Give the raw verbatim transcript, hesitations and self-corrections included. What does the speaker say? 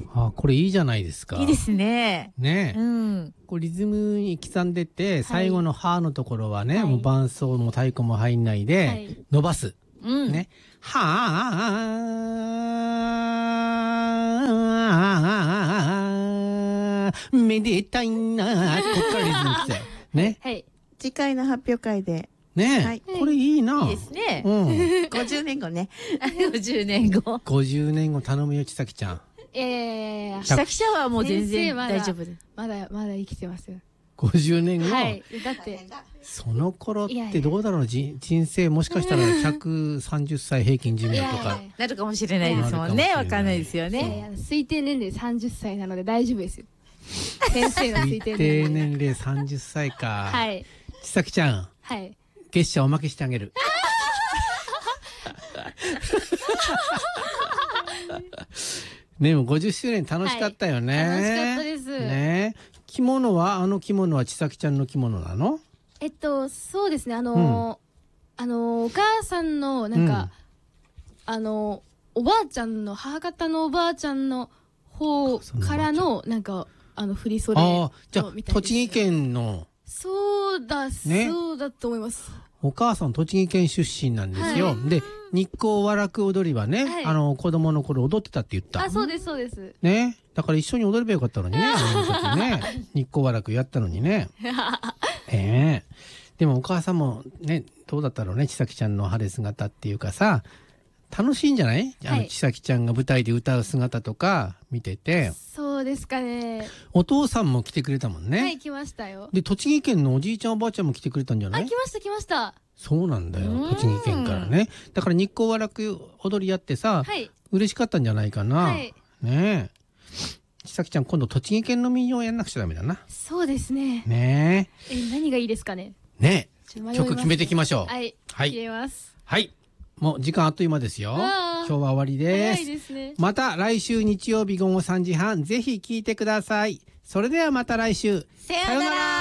あ、これいいじゃないですか。 いいですね。 ねえ。 うん。 こうリズムに刻んでて、最後のハのところはね、 はいもう伴奏も太鼓も入んないで、 はい、 伸ばす。 うん。 ね。はあ、めでたいな。こっからリズム来て。ね。 はい。 次回の発表会で。 ねえ、 はいこれいいな。 いいですね。 うん。 ごじゅうねんごね。ごじゅうねんご。 ごじゅうねんご頼むよ、ちさきちゃん。 いやいやいやいや。 ちさきちゃんはもう全然先生まだ大丈夫です。 まだまだ生きてますよ。 ごじゅうねんご、 はい。だってその頃っいやいやてどうだろう、じ人生もしかしたらひゃくさんじゅっさい平均寿命とかいやいやいや。 なるかもしれないですもんね。わかんないですよいやいね。 や推定年齢さんじゅっさいなので大丈夫ですよ。先生の推推定定年齢。 年齢さんじゅっさいか。 はい。 ちさきちゃん、 はい。 月謝おまけしてあげる。ね、もうごじゅっしゅうねん楽しかったよね。 はい楽しかったですね。着物は、あの着物はちさきちゃんの着物なの？ えっとそうですね、あのーあのーお母さんのなんか、あのーおばあちゃんの母方のおばあちゃんの方からのなんかあの振り袖ああ、じゃあみたいです栃木県のそうだ、 ねそうだと思います。 お母さん栃木県出身なんですよ。 はで、日光和楽踊りはね、 はいあの子供の頃踊ってたって言ったあ、。そうですそうです。 ね。だから一緒に踊ればよかったのにね、あの時ね。日光和楽やったのにね。ええでもお母さんもね、どうだったろうね、ちさきちゃんの晴れ姿っていうかさ、楽しいんじゃない？あの、 はいちさきちゃんが舞台で歌う姿とか見てて、 そうですかね。 お父さんも来てくれたもんね。 はい、来ましたよ。 で、栃木県のおじいちゃんおばあちゃんも来てくれたんじゃなあ、 い？ 来ました来ました。 そうなんだよ、 うん栃木県からね。だから日光和楽踊りやってさ、 はい。 嬉しかったんじゃないかな。 はい。 ねえ。ちさきちゃん今度栃木県の民謡やんなくちゃダメだな。 そうですね。 ねえ、何がいいですかね。 え。ねえ。 ちょっと迷います曲決めていきましょう。 はい。 はい決めます。 はい。もう時間あっという間ですよ。今あー日は終わりです。 早いですね。 また来週日曜日午後さんじはん、ぜひ聞いてください。それではまた来週。 さようなら。